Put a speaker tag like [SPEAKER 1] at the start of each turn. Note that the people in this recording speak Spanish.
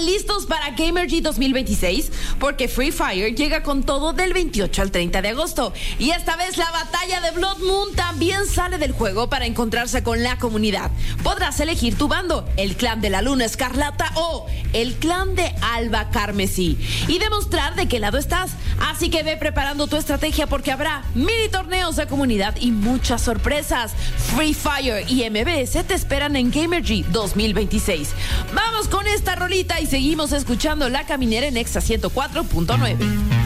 [SPEAKER 1] listos para Gamergy 2026? Porque Free Fire llega con todo del 28 al 30 de agosto. Y esta vez la batalla de Blood Moon también sale del juego para encontrarse con la comunidad. Podrás elegir tu bando, el clan de la Luna Escarlata o el clan de Alba Carmesí, y demostrar de qué lado estás. Así que ve preparando tu estrategia porque habrá mini torneos de comunidad y muchas sorpresas. Free Fire y MBS te esperan en Gamergy 2026. Vamos con esta rolita y seguimos escuchando La Caminera en Exa 104.9.